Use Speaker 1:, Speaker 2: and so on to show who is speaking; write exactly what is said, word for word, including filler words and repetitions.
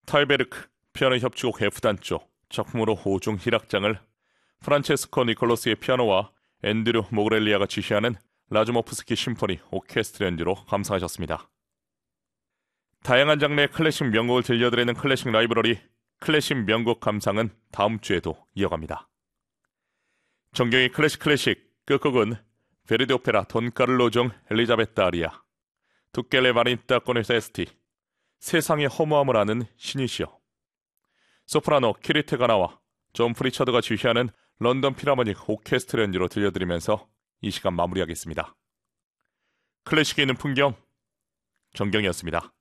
Speaker 1: 탈베르크 피아노 협주곡 F단조 작품으로 오중 희락장을 프란체스코 니콜로스의 피아노와 앤드류 모그렐리아가 지휘하는 라즈모프스키 심포니 오케스트라 연주로 감상하셨습니다. 다양한 장르의 클래식 명곡을 들려드리는 클래식 라이브러리 클래식 명곡 감상은 다음 주에도 이어갑니다. 정경의 클래식 클래식 끝곡은 베르디 오페라 돈 카를로 중 엘리자베타 아리아 두켈레 바니타 코네세스티 세상의 허무함을 아는 신이시여 소프라노 키리트 가나와 존 프리처드가 지휘하는 런던 필하모닉 오케스트라 연주로 들려드리면서 이 시간 마무리하겠습니다. 클래식에 있는 풍경 정경이었습니다.